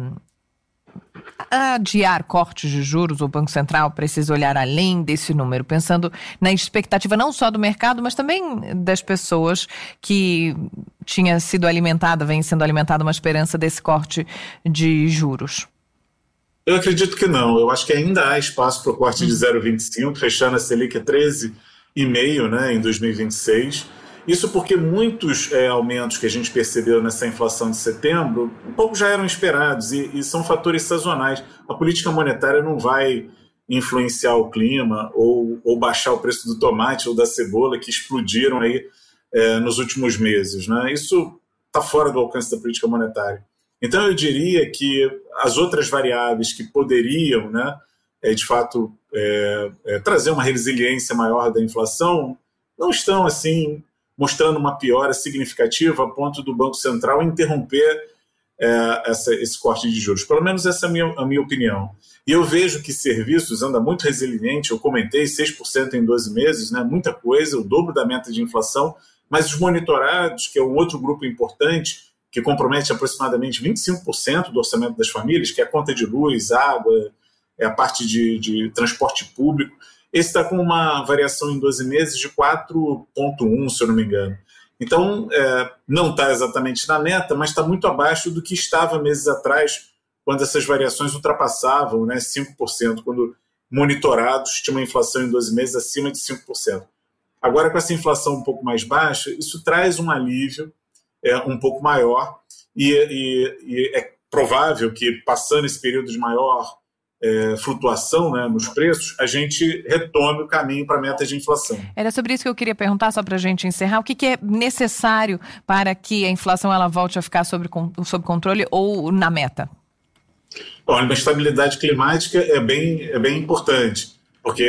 adiar cortes de juros? O Banco Central precisa olhar além desse número, pensando na expectativa não só do mercado, mas também das pessoas que tinha sido alimentada, vem sendo alimentada uma esperança desse corte de juros? Eu acredito que não. Eu acho que ainda há espaço para o corte de 0,25, fechando a Selic a 13,5%, né, em 2026. Isso porque muitos aumentos que a gente percebeu nessa inflação de setembro, um pouco já eram esperados e são fatores sazonais. A política monetária não vai influenciar o clima ou baixar o preço do tomate ou da cebola, que explodiram aí nos últimos meses, né? Isso está fora do alcance da política monetária. Então eu diria que as outras variáveis que poderiam, né, de fato trazer uma resiliência maior da inflação não estão assim mostrando uma piora significativa a ponto do Banco Central interromper esse corte de juros. Pelo menos essa é a minha opinião. E eu vejo que serviços anda muito resiliente, eu comentei 6% em 12 meses, né, muita coisa, o dobro da meta de inflação, mas os monitorados, que é um outro grupo importante, que compromete aproximadamente 25% do orçamento das famílias, que é a conta de luz, água, é a parte de transporte público. Esse está com uma variação em 12 meses de 4,1, se eu não me engano. Então, não está exatamente na meta, mas está muito abaixo do que estava meses atrás, quando essas variações ultrapassavam, né, 5%, quando monitorados tinha uma inflação em 12 meses acima de 5%. Agora, com essa inflação um pouco mais baixa, isso traz um alívio um pouco maior e é provável que, passando esse período de maior flutuação, né, nos preços, a gente retome o caminho para a meta de inflação. Era sobre isso que eu queria perguntar, só para a gente encerrar. O que é necessário para que a inflação ela volte a ficar sob controle ou na meta? Bom, uma estabilidade climática é bem importante, porque